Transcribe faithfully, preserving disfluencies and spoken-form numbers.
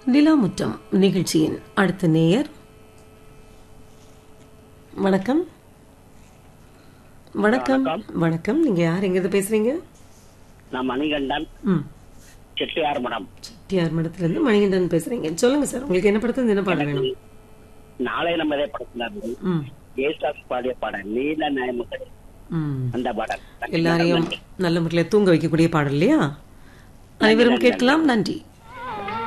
நிலாமுற்றம் நிகழ்ச்சியின் அடுத்த நேயர். வணக்கம். வணக்கம். வணக்கம். நீங்க யார், எங்கிருந்து பேசுறீங்க? நான் மணிகண்டன், செட்டியார் மடம். செட்டியார் மடத்துல இருந்து மணிகண்டன் பேசுறீங்க. சொல்லுங்க சார், உங்களுக்கு என்ன படத்துல என்ன பாடம் வேணும்? நாளை நம்ம படத்துல ஏசாஸ் பாடிய பாடல் நீல நியமங்கள், அந்த பாடல் எல்லாரையும் நல்ல முறையில் தூங்க வைக்கக்கூடிய பாடல் இல்லையா? அனைவரும் கேட்கலாம். நன்றி.